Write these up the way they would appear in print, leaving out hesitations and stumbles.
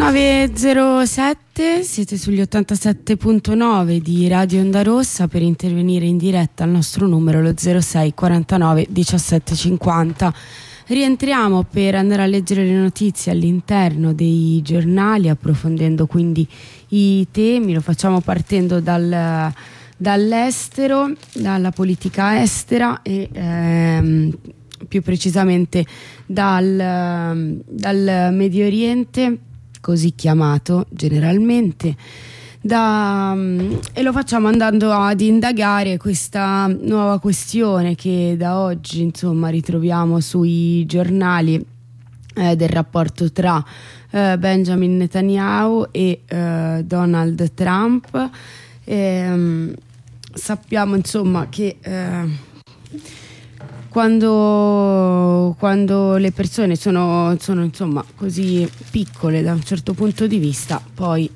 9.07, siete sugli 87.9 di Radio Onda Rossa. Per intervenire in diretta al nostro numero lo 06 49 17 50. Rientriamo per andare a leggere le notizie all'interno dei giornali, approfondendo quindi i temi. Lo facciamo partendo dall'estero, dalla politica estera e più precisamente dal Medio Oriente, così chiamato generalmente, e lo facciamo andando ad indagare questa nuova questione che da oggi insomma ritroviamo sui giornali, del rapporto tra Benjamin Netanyahu e Donald Trump. Sappiamo insomma che quando le persone sono insomma così piccole da un certo punto di vista, poi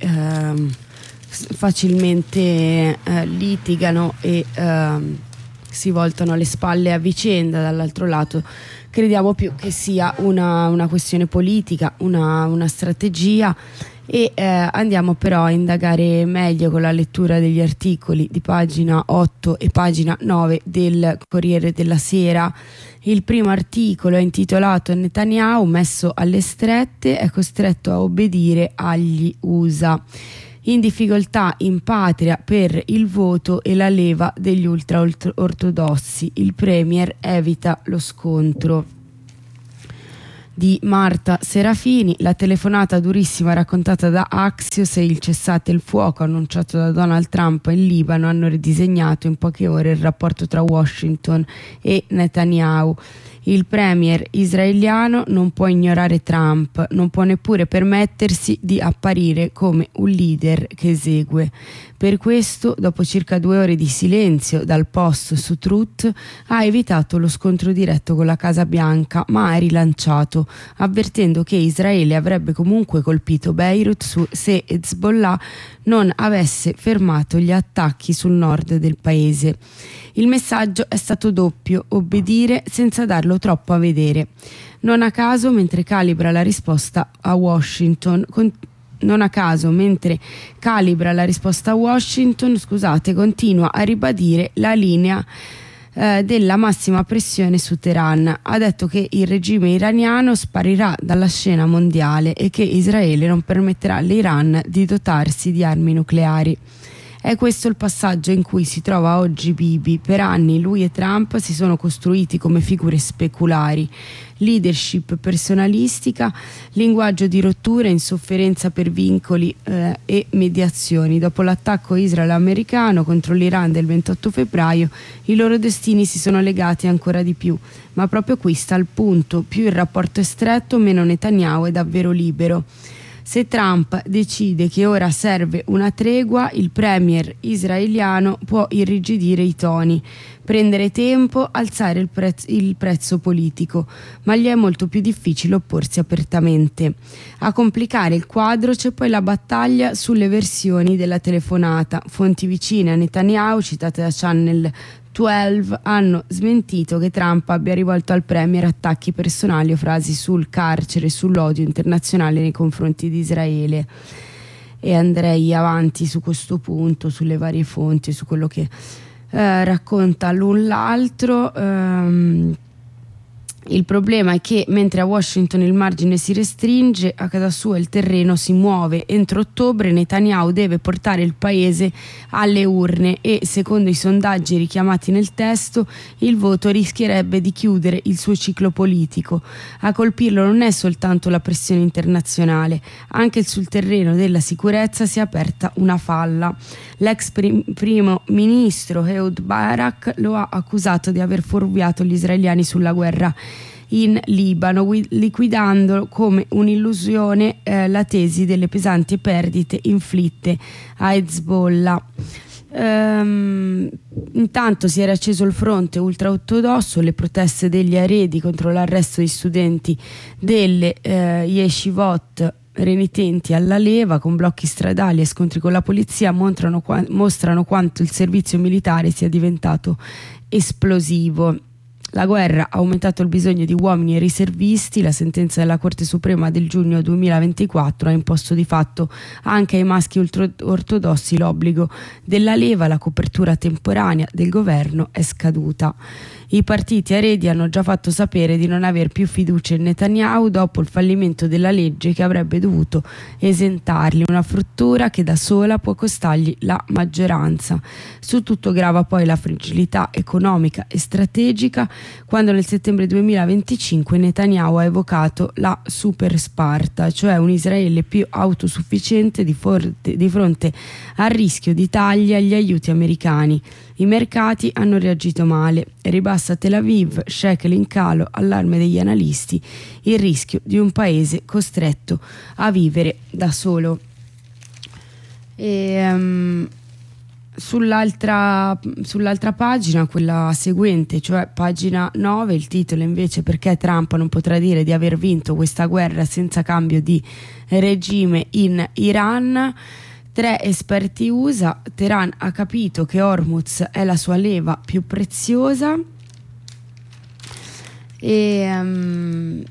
facilmente litigano e si voltano le spalle a vicenda. Dall'altro lato crediamo più che sia una questione politica, una strategia, e andiamo però a indagare meglio con la lettura degli articoli di pagina 8 e pagina 9 del Corriere della Sera. Il primo articolo è intitolato "Netanyahu, messo alle strette, è costretto a obbedire agli USA. In difficoltà in patria per il voto e la leva degli ultra-ortodossi. Il premier evita lo scontro", di Marta Serafini. La telefonata durissima raccontata da Axios e il cessate il fuoco annunciato da Donald Trump in Libano hanno ridisegnato in poche ore il rapporto tra Washington e Netanyahu. Il premier israeliano non può ignorare Trump, non può neppure permettersi di apparire come un leader che esegue. Per questo, dopo circa 2 ore di silenzio dal post su Truth, ha evitato lo scontro diretto con la Casa Bianca, ma ha rilanciato, avvertendo che Israele avrebbe comunque colpito Beirut se Hezbollah non avesse fermato gli attacchi sul nord del paese. Il messaggio è stato doppio: obbedire senza darlo troppo a vedere. Non a caso, mentre calibra la risposta a Washington, continua a ribadire la linea della massima pressione su Teheran. Ha detto che il regime iraniano sparirà dalla scena mondiale e che Israele non permetterà all'Iran di dotarsi di armi nucleari. È questo il passaggio in cui si trova oggi Bibi. Per anni lui e Trump si sono costruiti come figure speculari, leadership personalistica, linguaggio di rottura, insofferenza per vincoli e mediazioni. Dopo l'attacco israelo-americano contro l'Iran del 28 febbraio, i loro destini si sono legati ancora di più. Ma proprio qui sta il punto: più il rapporto è stretto, meno Netanyahu è davvero libero. Se Trump decide che ora serve una tregua, il premier israeliano può irrigidire i toni, prendere tempo, alzare il prezzo politico, ma gli è molto più difficile opporsi apertamente. A complicare il quadro c'è poi la battaglia sulle versioni della telefonata. Fonti vicine a Netanyahu, citate da Channel 12, hanno smentito che Trump abbia rivolto al premier attacchi personali o frasi sul carcere e sull'odio internazionale nei confronti di Israele. E andrei avanti su questo punto, sulle varie fonti, su quello che racconta l'un l'altro. Il problema è che mentre a Washington il margine si restringe, a casa sua il terreno si muove. Entro ottobre Netanyahu deve portare il paese alle urne e, secondo i sondaggi richiamati nel testo, il voto rischierebbe di chiudere il suo ciclo politico. A colpirlo non è soltanto la pressione internazionale, anche sul terreno della sicurezza si è aperta una falla. L'ex primo ministro Ehud Barak lo ha accusato di aver fuorviato gli israeliani sulla guerra in Libano, liquidando come un'illusione la tesi delle pesanti perdite inflitte a Hezbollah. Intanto si era acceso il fronte ultraortodosso, le proteste degli eredi contro l'arresto di studenti delle yeshivot renitenti alla leva, con blocchi stradali e scontri con la polizia, mostrano quanto il servizio militare sia diventato esplosivo. La guerra ha aumentato il bisogno di uomini e riservisti. La sentenza della Corte Suprema del giugno 2024 ha imposto di fatto anche ai maschi ultraortodossi l'obbligo della leva. La copertura temporanea del governo è scaduta. I partiti eredi hanno già fatto sapere di non aver più fiducia in Netanyahu dopo il fallimento della legge che avrebbe dovuto esentarli, una frattura che da sola può costargli la maggioranza. Su tutto grava poi la fragilità economica e strategica, quando nel settembre 2025 Netanyahu ha evocato la Super Sparta, cioè un Israele più autosufficiente di fronte al rischio di tagli agli aiuti americani. I mercati hanno reagito male. Ribassa Tel Aviv, shekel in calo, allarme degli analisti, il rischio di un paese costretto a vivere da solo. Sull'altra pagina, quella seguente, cioè pagina 9, il titolo invece: perché Trump non potrà dire di aver vinto questa guerra senza cambio di regime in Iran. 3 esperti USA: Teheran ha capito che Hormuz è la sua leva più preziosa. E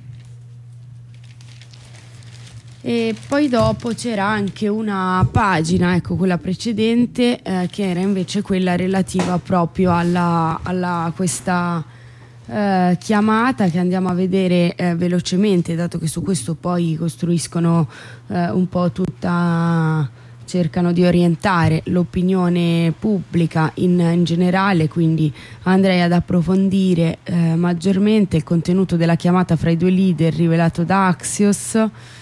poi dopo c'era anche una pagina, ecco quella precedente, che era invece quella relativa proprio alla questa chiamata, che andiamo a vedere velocemente, dato che su questo poi costruiscono un po' cercano di orientare l'opinione pubblica in generale, quindi andrei ad approfondire maggiormente il contenuto della chiamata fra i due leader rivelato da Axios.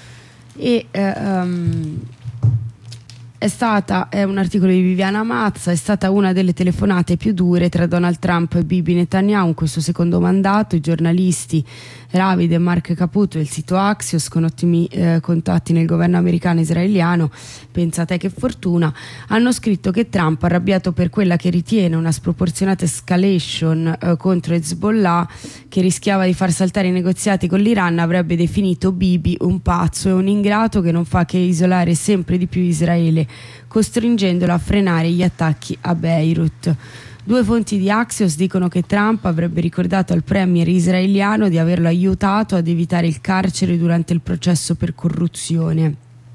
È un articolo di Viviana Mazza. È stata una delle telefonate più dure tra Donald Trump e Bibi Netanyahu in questo secondo mandato. I giornalisti Ravid e Mark Caputo del sito Axios, con ottimi contatti nel governo americano e israeliano, pensa te che fortuna, hanno scritto che Trump, arrabbiato per quella che ritiene una sproporzionata escalation contro Hezbollah che rischiava di far saltare i negoziati con l'Iran, avrebbe definito Bibi un pazzo e un ingrato che non fa che isolare sempre di più Israele, costringendolo a frenare gli attacchi a Beirut. 2 fonti di Axios dicono che Trump avrebbe ricordato al premier israeliano di averlo aiutato ad evitare il carcere durante il processo per corruzione.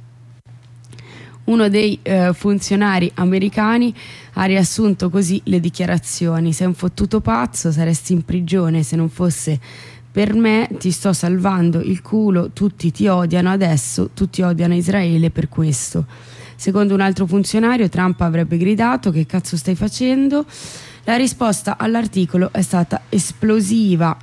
Uno dei funzionari americani ha riassunto così le dichiarazioni: sei un fottuto pazzo, saresti in prigione se non fosse per me, ti sto salvando il culo, tutti ti odiano adesso, tutti odiano Israele per questo. Secondo un altro funzionario, Trump avrebbe gridato: che cazzo stai facendo? La risposta all'articolo è stata esplosiva.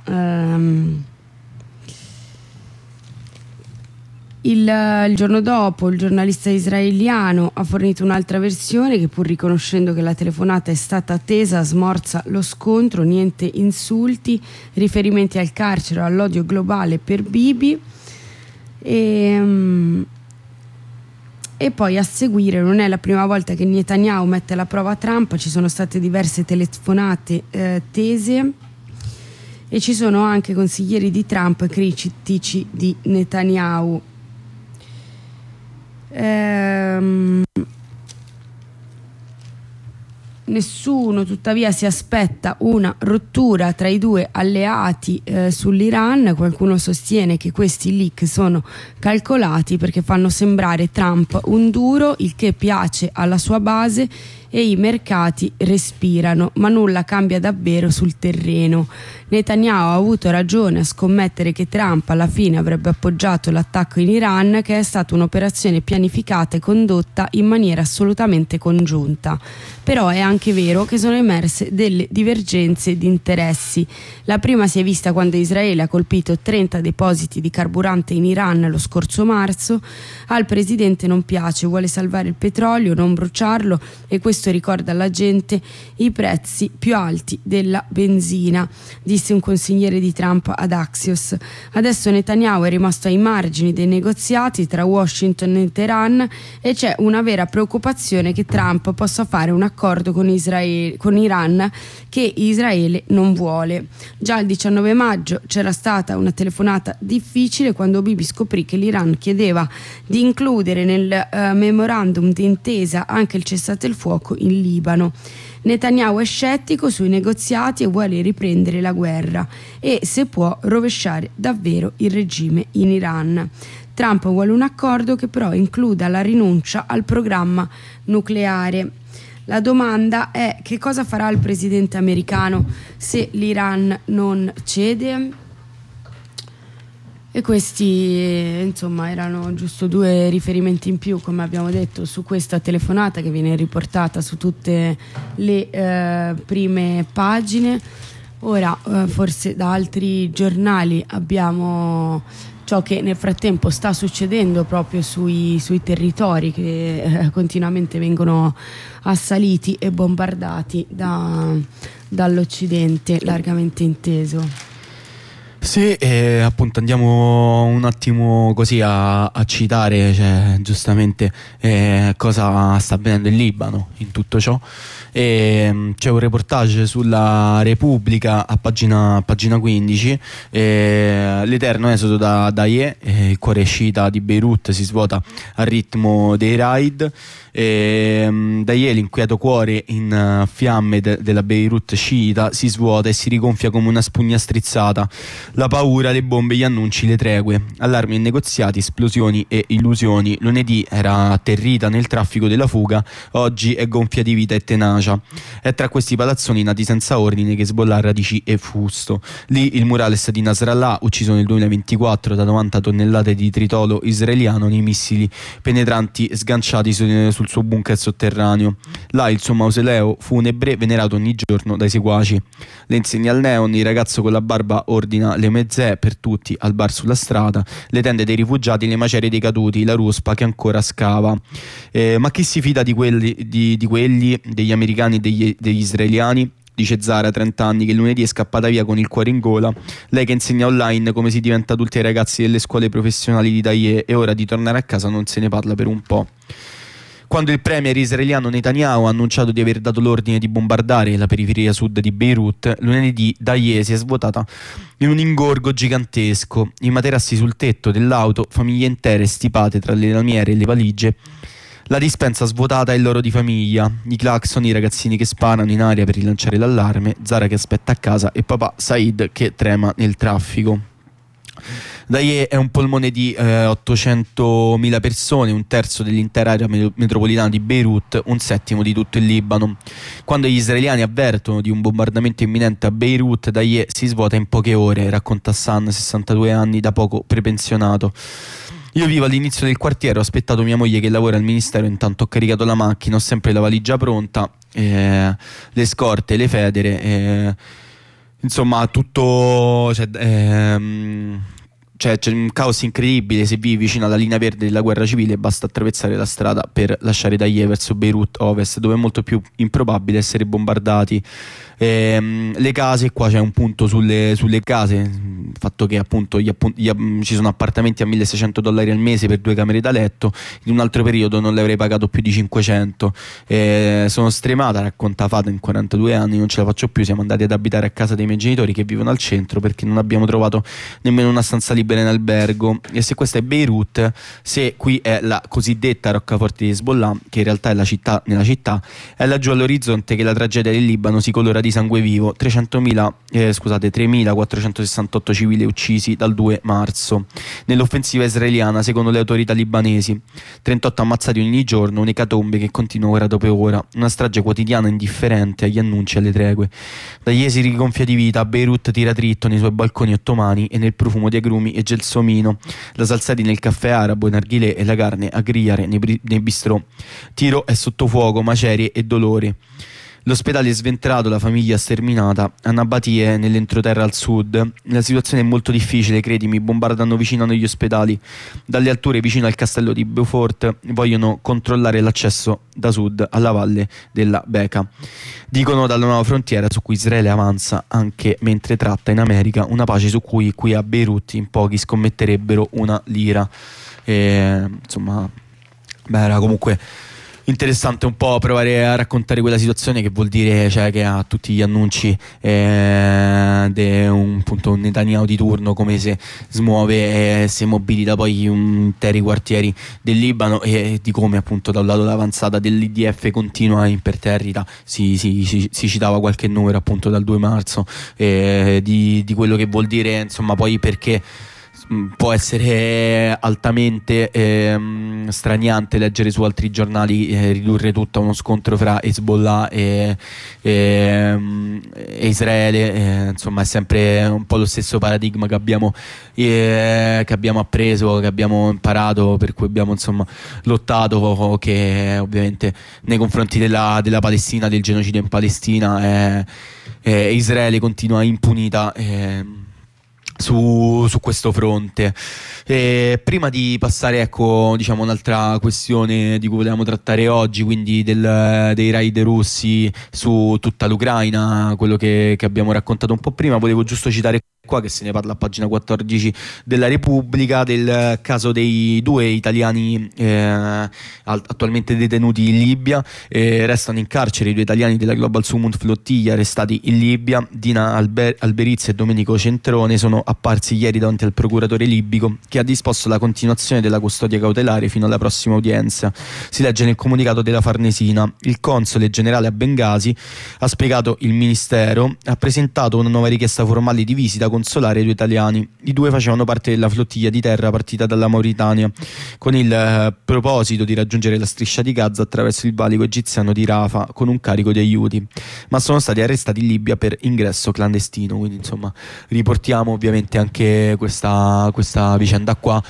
Il giorno dopo il giornalista israeliano ha fornito un'altra versione che, pur riconoscendo che la telefonata è stata attesa, smorza lo scontro: niente insulti, riferimenti al carcere o all'odio globale per Bibi. E poi a seguire, non è la prima volta che Netanyahu mette alla prova Trump, ci sono state diverse telefonate tese e ci sono anche consiglieri di Trump critici di Netanyahu. Nessuno tuttavia si aspetta una rottura tra i due alleati sull'Iran. Qualcuno sostiene che questi leak sono calcolati perché fanno sembrare Trump un duro, il che piace alla sua base e i mercati respirano, ma nulla cambia davvero sul terreno. Netanyahu ha avuto ragione a scommettere che Trump alla fine avrebbe appoggiato l'attacco in Iran, che è stata un'operazione pianificata e condotta in maniera assolutamente congiunta. Però è anche vero che sono emerse delle divergenze di interessi. La prima si è vista quando Israele ha colpito 30 depositi di carburante in Iran lo scorso marzo. Al presidente non piace, vuole salvare il petrolio, non bruciarlo, e questo ricorda alla gente i prezzi più alti della benzina, disse un consigliere di Trump ad Axios. Adesso Netanyahu è rimasto ai margini dei negoziati tra Washington e Teheran e c'è una vera preoccupazione che Trump possa fare un accordo con con Iran che Israele non vuole. Già il 19 maggio c'era stata una telefonata difficile quando Bibi scoprì che l'Iran chiedeva di includere nel memorandum d'intesa anche il cessate il fuoco in Libano. Netanyahu è scettico sui negoziati e vuole riprendere la guerra e, se può, rovesciare davvero il regime in Iran. Trump vuole un accordo che però includa la rinuncia al programma nucleare. La domanda è: che cosa farà il presidente americano se l'Iran non cede? E questi, insomma, erano giusto 2 riferimenti in più, come abbiamo detto, su questa telefonata che viene riportata su tutte le prime pagine. Ora, forse da altri giornali abbiamo ciò che nel frattempo sta succedendo proprio sui territori che continuamente vengono assaliti e bombardati dall'Occidente, largamente inteso. Sì, appunto andiamo un attimo così a citare, cioè, giustamente cosa sta avvenendo in Libano in tutto ciò. C'è un reportage sulla Repubblica a pagina 15, l'eterno esodo da Dahieh, il cuore sciita di Beirut si svuota al ritmo dei raid. Dahieh, l'inquieto cuore in fiamme della Beirut sciita, si svuota e si rigonfia come una spugna strizzata. La paura, le bombe, gli annunci, le tregue, allarmi e negoziati, esplosioni e illusioni. Lunedì era atterrita nel traffico della fuga, oggi è gonfia di vita e tenacia. È tra questi palazzoni nati senza ordine che Hezbollah ha radici e fusto. Lì il murales di Nasrallah, ucciso nel 2024 da 90 tonnellate di tritolo israeliano nei missili penetranti sganciati sul suo bunker sotterraneo. Là il suo mausoleo funebre venerato ogni giorno dai seguaci. Le insegne al neon, il ragazzo con la barba ordina le mezzè per tutti al bar sulla strada, le tende dei rifugiati, le macerie dei caduti, la ruspa che ancora scava. Ma chi si fida di quelli, degli americani e degli israeliani? Dice Zara, 30 anni, che lunedì è scappata via con il cuore in gola. Lei che insegna online come si diventa adulti ai ragazzi delle scuole professionali di Dahieh, e ora di tornare a casa non se ne parla per un po'. Quando il premier israeliano Netanyahu ha annunciato di aver dato l'ordine di bombardare la periferia sud di Beirut, lunedì Dahieh si è svuotata in un ingorgo gigantesco. I materassi sul tetto dell'auto, famiglie intere stipate tra le lamiere e le valigie, la dispensa svuotata e il loro di famiglia, i clacson, i ragazzini che sparano in aria per rilanciare l'allarme, Zara che aspetta a casa e papà Said che trema nel traffico. Dahieh è un polmone di 800.000 persone, un terzo dell'intera area metropolitana di Beirut, un settimo di tutto il Libano. Quando gli israeliani avvertono di un bombardamento imminente a Beirut, Dahieh si svuota in poche ore, racconta Hassan, 62 anni, da poco prepensionato. Io vivo all'inizio del quartiere, ho aspettato mia moglie che lavora al ministero, intanto ho caricato la macchina, ho sempre la valigia pronta, le scorte, le federe, insomma tutto... c'è un caos incredibile. Se vivi vicino alla linea verde della guerra civile basta attraversare la strada per lasciare Dahieh verso Beirut Ovest, dove è molto più improbabile essere bombardati. Le case, qua c'è un punto sulle case, il fatto che appunto ci sono appartamenti a $1.600 al mese per 2 camere da letto. In un altro periodo non le avrei pagato più di 500. Sono stremata, racconta Fata, in 42 anni, non ce la faccio più, siamo andati ad abitare a casa dei miei genitori che vivono al centro perché non abbiamo trovato nemmeno una stanza libera in albergo. E se questa è Beirut, se qui è la cosiddetta roccaforte di Hezbollah, che in realtà è la città nella città, è laggiù all'orizzonte che la tragedia del Libano si colora di sangue vivo. 3.468 civili uccisi dal 2 marzo nell'offensiva israeliana, secondo le autorità libanesi. 38 ammazzati ogni giorno, un'ecatombe che continua ora dopo ora, una strage quotidiana indifferente agli annunci e alle tregue. Dahieh si rigonfia di vita, Beirut tira dritto nei suoi balconi ottomani e nel profumo di agrumi e gelsomino, la salsati nel caffè arabo, i narghilè e la carne a grigliare nei bistrò. Tiro è sotto fuoco, macerie e dolore. L'ospedale è sventrato, la famiglia sterminata, Anabatie nell'entroterra al sud. La situazione è molto difficile, credimi, bombardano vicino negli ospedali. Dalle alture vicino al castello di Beaufort vogliono controllare l'accesso da sud alla valle della Bekaa. Dicono dalla nuova frontiera su cui Israele avanza anche mentre tratta in America una pace su cui qui a Beirut in pochi scommetterebbero una lira. Insomma, era comunque interessante un po' provare a raccontare quella situazione, che vuol dire, cioè, che ha tutti gli annunci un Netanyahu di turno, come se smuove e si mobilita poi interi quartieri del Libano, e di come appunto da un lato l'avanzata dell'IDF continua imperterrita. Si citava qualche numero appunto dal 2 marzo di quello che vuol dire, insomma, poi, perché può essere altamente straniante leggere su altri giornali ridurre tutto a uno scontro fra Hezbollah e Israele. Insomma, è sempre un po' lo stesso paradigma che abbiamo appreso, che abbiamo imparato, per cui abbiamo, insomma, lottato, che ovviamente nei confronti della Palestina, del genocidio in Palestina, Israele continua impunita su questo fronte. Prima di passare, ecco, diciamo, un'altra questione di cui volevamo trattare oggi, quindi dei raid russi su tutta l'Ucraina, quello che abbiamo raccontato un po' prima, volevo giusto citare qua, che se ne parla a pagina 14 della Repubblica, del caso dei 2 italiani attualmente detenuti in Libia. Restano in carcere i 2 italiani della Global Summit Flottiglia arrestati in Libia. Dina Alberizzi e Domenico Centrone sono apparsi ieri davanti al procuratore libico, che ha disposto la continuazione della custodia cautelare fino alla prossima udienza. Si legge nel comunicato della Farnesina: il console generale a Bengasi, ha spiegato il ministero, ha presentato una nuova richiesta formale di visita consolare ai 2 italiani. I 2 facevano parte della flottiglia di terra partita dalla Mauritania con il proposito di raggiungere la striscia di Gaza attraverso il valico egiziano di Rafah con un carico di aiuti, ma sono stati arrestati in Libia per ingresso clandestino. Quindi, insomma, riportiamo ovviamente anche questa vicenda qua.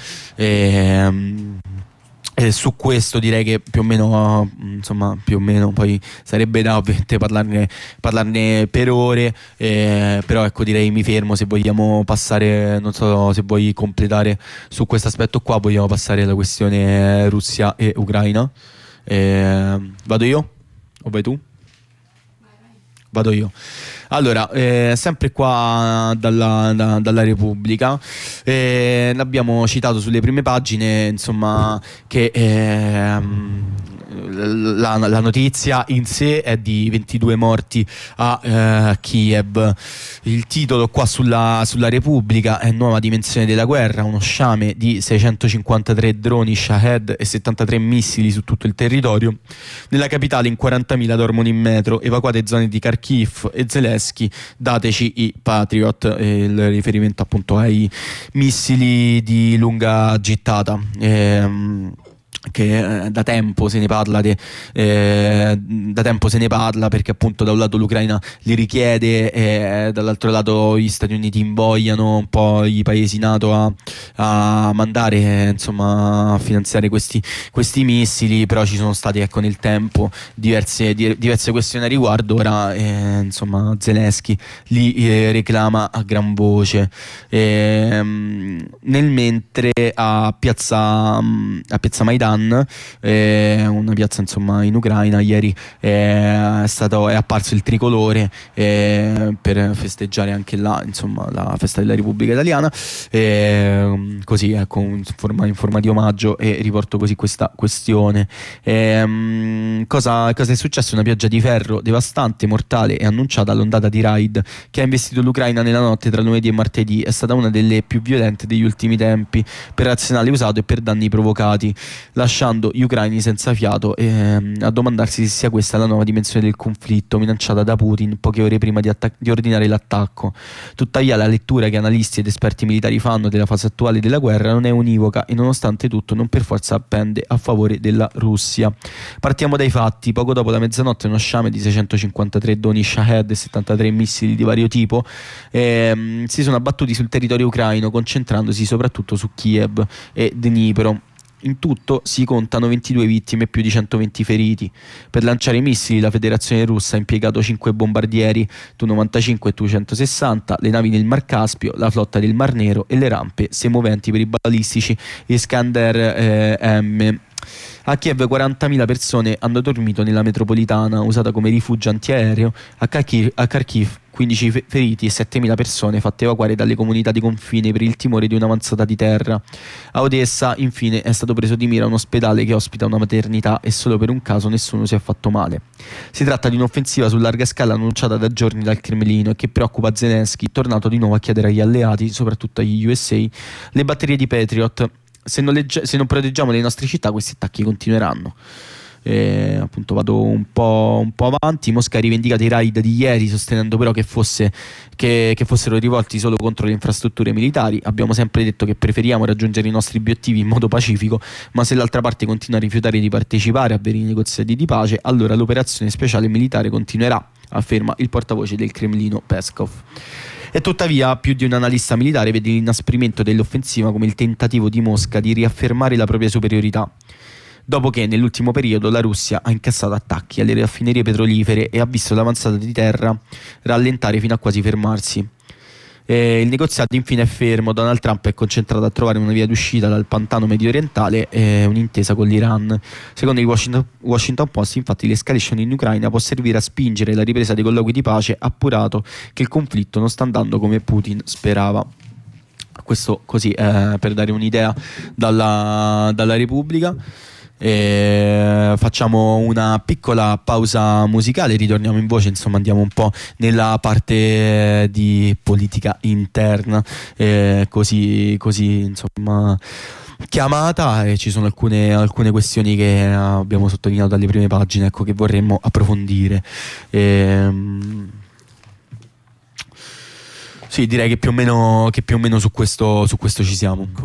Su questo direi che più o meno, insomma, poi sarebbe da ovviamente parlarne per ore, però ecco, direi mi fermo. Se vogliamo passare, non so se vuoi completare su questo aspetto qua, vogliamo passare alla questione Russia e Ucraina. Vado io o vai tu? Vado io. Allora, sempre qua dalla Repubblica, l'abbiamo citato sulle prime pagine, insomma, che la notizia in sé è di 22 morti a Kiev. Il titolo qua sulla Repubblica è Nuova dimensione della guerra, uno sciame di 653 droni Shahed e 73 missili su tutto il territorio. Nella capitale in 40.000 dormono in metro, evacuate zone di Kharkiv e Zelensky, dateci i Patriot, il riferimento appunto ai missili di lunga gittata. Che da tempo se ne parla perché appunto da un lato l'Ucraina li richiede e dall'altro lato gli Stati Uniti invogliano un po' i paesi NATO a mandare, insomma, a finanziare questi missili. Però ci sono stati, ecco, nel tempo diverse questioni a riguardo. Ora insomma Zelensky li reclama a gran voce, nel mentre a piazza Maidan, una piazza, insomma, in Ucraina, ieri è apparso il tricolore per festeggiare anche là, insomma, la festa della Repubblica Italiana, così, ecco, in forma di omaggio, e riporto così questa questione. Cosa è successo? Una pioggia di ferro devastante, mortale e annunciata all'ondata di raid che ha investito l'Ucraina nella notte tra lunedì e martedì. È stata una delle più violente degli ultimi tempi per razionale usato e per danni provocati, lasciando gli ucraini senza fiato e a domandarsi se sia questa la nuova dimensione del conflitto minacciata da Putin poche ore prima di ordinare l'attacco. Tuttavia la lettura che analisti ed esperti militari fanno della fase attuale della guerra non è univoca e nonostante tutto non per forza pende a favore della Russia. Partiamo dai fatti. Poco dopo la mezzanotte uno sciame di 653 droni Shahed e 73 missili di vario tipo si sono abbattuti sul territorio ucraino, concentrandosi soprattutto su Kiev e Dnipro. In tutto si contano 22 vittime e più di 120 feriti. Per lanciare i missili la Federazione Russa ha impiegato 5 bombardieri Tu-95 e Tu-160, le navi nel Mar Caspio, la flotta del Mar Nero e le rampe semoventi per i balistici Iskander M. A Kiev 40.000 persone hanno dormito nella metropolitana usata come rifugio antiaereo. A Kharkiv 15 feriti e 7.000 persone fatte evacuare dalle comunità di confine per il timore di un'avanzata di terra. A Odessa, infine, è stato preso di mira un ospedale che ospita una maternità e solo per un caso nessuno si è fatto male. Si tratta di un'offensiva su larga scala annunciata da giorni dal Cremlino e che preoccupa Zelensky, tornato di nuovo a chiedere agli alleati, soprattutto agli USA, le batterie di Patriot. Se non proteggiamo le nostre città, questi attacchi continueranno. Appunto vado un po' avanti. Mosca ha rivendicato i raid di ieri, sostenendo però che fossero rivolti solo contro le infrastrutture militari. Abbiamo sempre detto che preferiamo raggiungere i nostri obiettivi in modo pacifico, ma se l'altra parte continua a rifiutare di partecipare a veri negoziati di pace, allora l'operazione speciale militare continuerà, afferma il portavoce del Cremlino Peskov. E tuttavia più di un analista militare vede l'inasprimento dell'offensiva come il tentativo di Mosca di riaffermare la propria superiorità, dopo che nell'ultimo periodo la Russia ha incassato attacchi alle raffinerie petrolifere e ha visto l'avanzata di terra rallentare fino a quasi fermarsi. Il negoziato infine è fermo. Donald Trump è concentrato a trovare una via d'uscita dal pantano medio orientale e un'intesa con l'Iran. Secondo il Washington Post, infatti, l'escalation in Ucraina può servire a spingere la ripresa dei colloqui di pace, appurato che il conflitto non sta andando come Putin sperava. Questo così per dare un'idea dalla Repubblica. Facciamo una piccola pausa musicale, ritorniamo in voce, insomma andiamo un po' nella parte di politica interna, così insomma chiamata, e ci sono alcune questioni che abbiamo sottolineato dalle prime pagine, ecco, che vorremmo approfondire. Sì, direi che più o meno su questo ci siamo.